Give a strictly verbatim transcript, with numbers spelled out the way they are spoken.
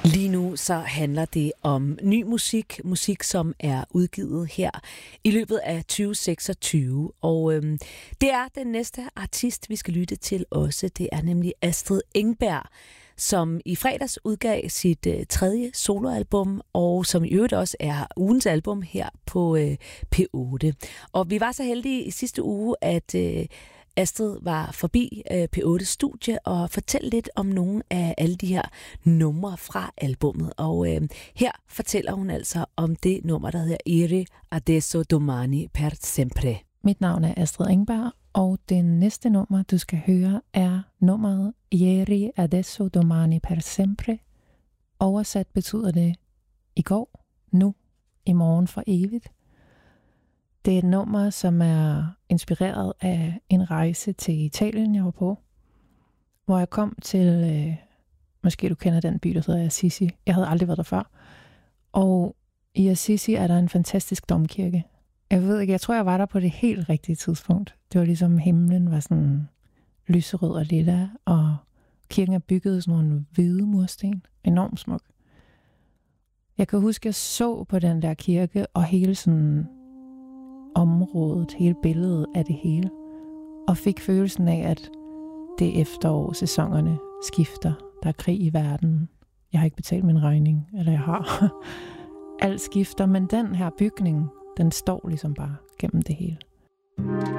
Lige nu så handler det om ny musik, musik som er udgivet her i løbet af tyve seksogtyve. Og øhm, det er den næste artist, vi skal lytte til også. Det er nemlig Astrid Engberg, som i fredags udgav sit øh, tredje soloalbum, og som i øvrigt også er ugens album her på øh, P otte. Og vi var så heldige i sidste uge, at øh, Astrid var forbi øh, P otte studie og fortalte lidt om nogle af alle de her numre fra albummet. Og øh, her fortæller hun altså om det nummer, der hedder Ieri adesso domani per sempre. Mit navn er Astrid Engberg, og det næste nummer, du skal høre, er nummeret Ieri adesso domani per sempre. Oversat betyder det i går, nu, i morgen for evigt. Det er et nummer, som er inspireret af en rejse til Italien, jeg var på, hvor jeg kom til, øh, måske du kender den by, der hedder Assisi. Jeg havde aldrig været der før. Og i Assisi er der en fantastisk domkirke. Jeg ved ikke, jeg tror, jeg var der på det helt rigtige tidspunkt. Det var ligesom himlen var sådan lyserød og lilla, og kirken er bygget sådan nogle hvide mursten. Enormt smuk. Jeg kan huske, jeg så på den der kirke, og hele sådan området, hele billedet af det hele, og fik følelsen af, at det efterår, sæsonerne skifter. Der er krig i verden. Jeg har ikke betalt min regning, eller jeg har. Alt skifter, men den her bygning, den står ligesom bare gennem det hele.